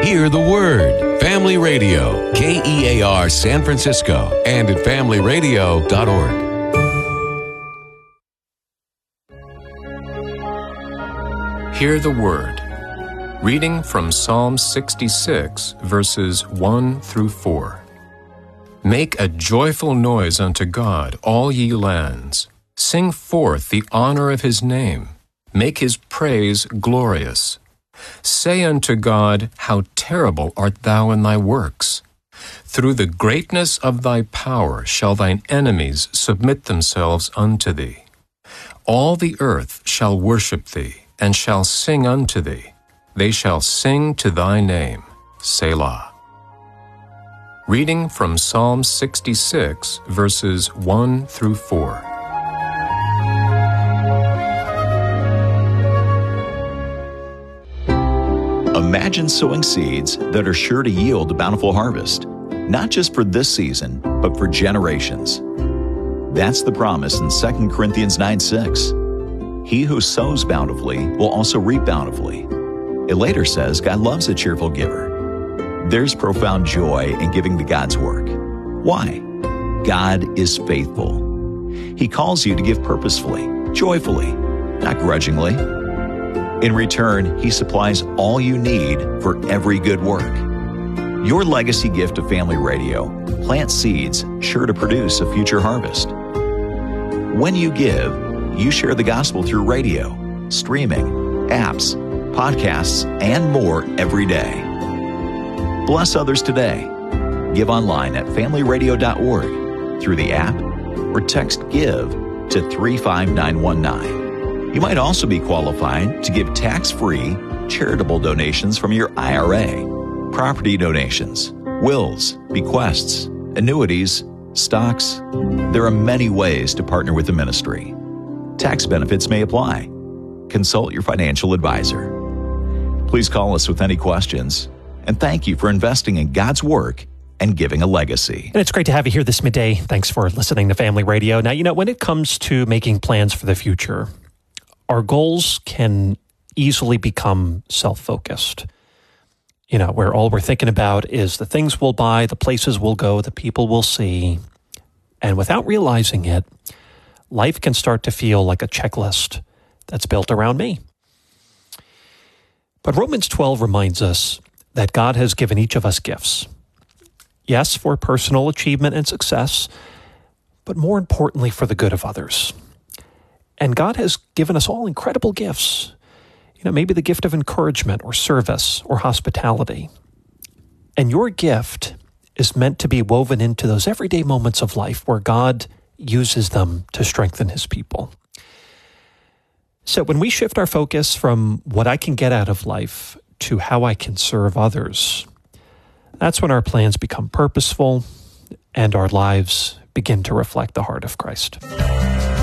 Hear the Word. Family Radio, KEAR San Francisco, and at familyradio.org. Hear the Word. Reading from Psalm 66, verses 1 through 4. Make a joyful noise unto God, all ye lands. Sing forth the honor of his name. Make his praise glorious. Say unto God, how terrible art thou in thy works. Through the greatness of thy power shall thine enemies submit themselves unto thee. All the earth shall worship thee, and shall sing unto thee. They shall sing to thy name. Selah. Reading from Psalm 66, verses 1 through 4. Imagine sowing seeds that are sure to yield a bountiful harvest, not just for this season, but for generations. That's the promise in 2 Corinthians 9:6. He who sows bountifully will also reap bountifully. It later says God loves a cheerful giver. There's profound joy in giving to God's work. Why? God is faithful. He calls you to give purposefully, joyfully, not grudgingly. In return, He supplies all you need for every good work. Your legacy gift to Family Radio plants seeds sure to produce a future harvest. When you give, you share the gospel through radio, streaming, apps, podcasts, and more every day. Bless others today. Give online at familyradio.org through the app or text GIVE to 35919. You might also be qualified to give tax-free charitable donations from your IRA, property donations, wills, bequests, annuities, stocks. There are many ways to partner with the ministry. Tax benefits may apply. Consult your financial advisor. Please call us with any questions. And thank you for investing in God's work and giving a legacy. And it's great to have you here this midday. Thanks for listening to Family Radio. Now, when it comes to making plans for the future, our goals can easily become self-focused. Where all we're thinking about is the things we'll buy, the places we'll go, the people we'll see. And without realizing it, life can start to feel like a checklist that's built around me. But Romans 12 reminds us that God has given each of us gifts. Yes, for personal achievement and success, but more importantly, for the good of others. And God has given us all incredible gifts. Maybe the gift of encouragement or service or hospitality. And your gift is meant to be woven into those everyday moments of life where God uses them to strengthen His people. So when we shift our focus from what I can get out of life to how I can serve others, that's when our plans become purposeful and our lives begin to reflect the heart of Christ.